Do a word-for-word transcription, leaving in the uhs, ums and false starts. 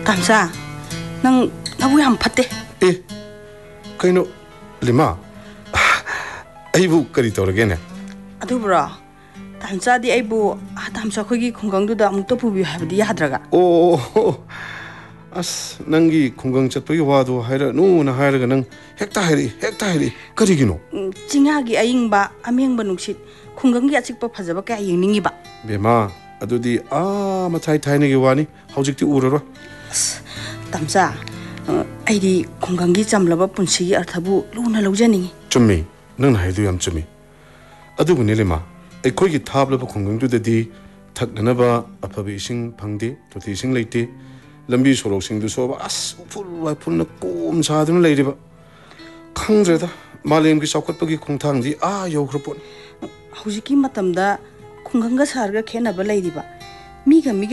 Tamsa, nang nabu yam phate. Eh, kaino lima. Aibu kari toragene. Adu bra. Tamsa di aibu Tamsa khogi khunggang du da amuk to pubi habdi yadraga. Oh, as nangi khunggang chatpagi wadu haira nu na haira nang hekta hairi hekta hairi kari gino. Jinga gi aying ba ameng ba nuksit khunggang gi achik pa phajaba ka aying ningi ba. Bema adudi a mathai thai ne gi wani hojikti uraro. Tamsa aidi khunggang gi chamlaba punsi gi arthabu luna lawjaningi. Chummi nang na haidu yam chummi. Adu gune lima ai gi thablaba khunggang du dadi thaknaba aphabi ising phangde toti ising leite lambi sorok sing du soba as full wa full na kom sa dun leiriba khangre da malem gi chawkhat pagi khungthang di a yo khropon hujiki matamda khunggang ga sarga khena ba leiriba mi ga mi